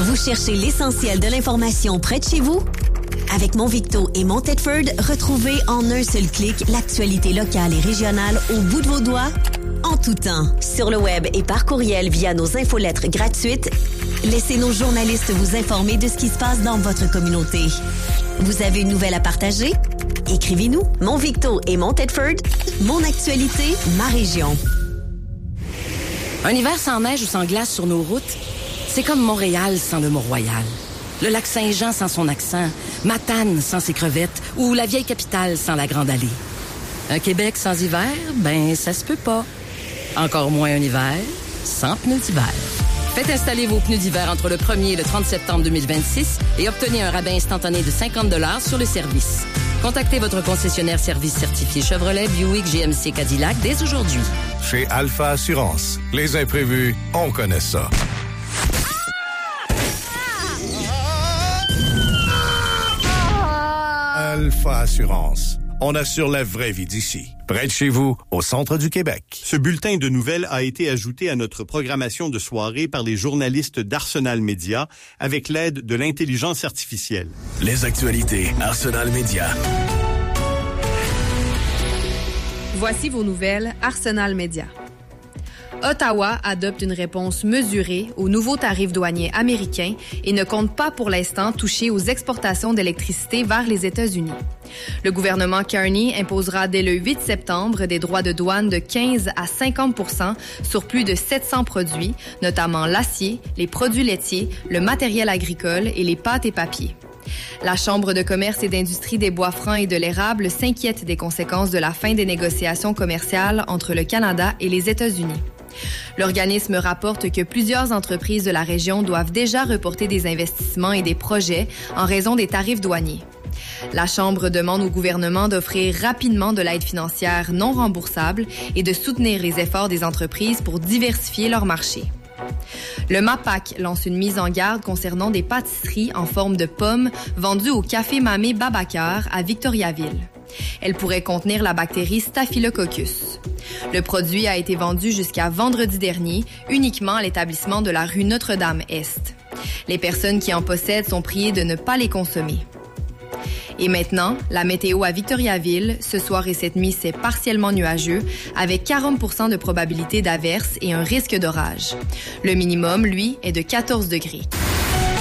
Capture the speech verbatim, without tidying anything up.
Vous cherchez l'essentiel de l'information près de chez vous? Avec Mon Victo et Mon Thetford, retrouvez en un seul clic l'actualité locale et régionale au bout de vos doigts, en tout temps. Sur le web et par courriel via nos infolettres gratuites, laissez nos journalistes vous informer de ce qui se passe dans votre communauté. Vous avez une nouvelle à partager? Écrivez-nous. Mon Victo et Mon Thetford, mon actualité, ma région. Un hiver sans neige ou sans glace sur nos routes, c'est comme Montréal sans le Mont-Royal. Le lac Saint-Jean sans son accent, Matane sans ses crevettes ou la vieille capitale sans la Grande Allée. Un Québec sans hiver, ben ça se peut pas. Encore moins un hiver sans pneus d'hiver. Faites installer vos pneus d'hiver entre le premier et le trente septembre deux mille vingt-six et obtenez un rabais instantané de cinquante dollars sur le service. Contactez votre concessionnaire service certifié Chevrolet, Buick, G M C, Cadillac dès aujourd'hui. Chez Alpha Assurance, les imprévus, on connaît ça. Alpha Assurance. On assure la vraie vie d'ici. Près de chez vous, au centre du Québec. Ce bulletin de nouvelles a été ajouté à notre programmation de soirée par les journalistes d'Arsenal Média avec l'aide de l'intelligence artificielle. Les actualités Arsenal Média. Voici vos nouvelles Arsenal Média. Ottawa adopte une réponse mesurée aux nouveaux tarifs douaniers américains et ne compte pas pour l'instant toucher aux exportations d'électricité vers les États-Unis. Le gouvernement Carney imposera dès le huit septembre des droits de douane de quinze à cinquante pour cent sur plus de sept cents produits, notamment l'acier, les produits laitiers, le matériel agricole et les pâtes et papiers. La Chambre de commerce et d'industrie des bois francs et de l'érable s'inquiète des conséquences de la fin des négociations commerciales entre le Canada et les États-Unis. L'organisme rapporte que plusieurs entreprises de la région doivent déjà reporter des investissements et des projets en raison des tarifs douaniers. La Chambre demande au gouvernement d'offrir rapidement de l'aide financière non remboursable et de soutenir les efforts des entreprises pour diversifier leur marché. Le MAPAC lance une mise en garde concernant des pâtisseries en forme de pommes vendues au Café Mamé Babacar à Victoriaville. Elle pourrait contenir la bactérie Staphylococcus. Le produit a été vendu jusqu'à vendredi dernier, uniquement à l'établissement de la rue Notre-Dame-Est. Les personnes qui en possèdent sont priées de ne pas les consommer. Et maintenant, la météo à Victoriaville, ce soir et cette nuit, c'est partiellement nuageux, avec quarante pour cent de probabilité d'averse et un risque d'orage. Le minimum, lui, est de quatorze degrés.